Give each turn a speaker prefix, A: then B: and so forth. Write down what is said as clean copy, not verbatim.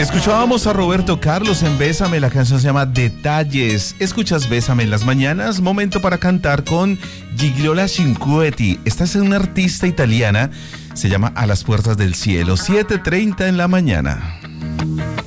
A: Escuchábamos a Roberto Carlos en Bésame, la canción se llama Detalles. Escuchas Bésame en las mañanas, momento para cantar con Gigliola Cinquetti. Esta es una artista italiana, se llama A las puertas del cielo, 7:30 en la mañana.